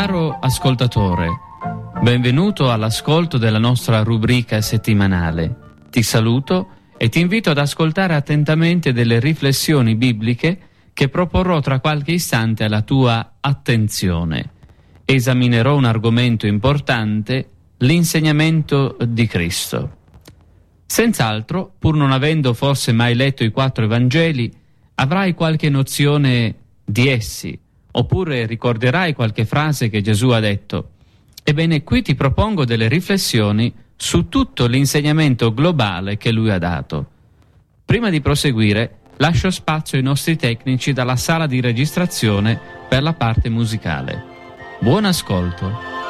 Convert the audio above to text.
Caro ascoltatore, benvenuto all'ascolto della nostra rubrica settimanale. Ti saluto e ti invito ad ascoltare attentamente delle riflessioni bibliche che proporrò tra qualche istante alla tua attenzione. Esaminerò un argomento importante, l'insegnamento di Cristo. Senz'altro, pur non avendo forse mai letto i 4 Evangeli, avrai qualche nozione di essi, oppure ricorderai qualche frase che Gesù ha detto. Ebbene, qui ti propongo delle riflessioni su tutto l'insegnamento globale che lui ha dato. Prima di proseguire, lascio spazio ai nostri tecnici dalla sala di registrazione per la parte musicale. Buon ascolto.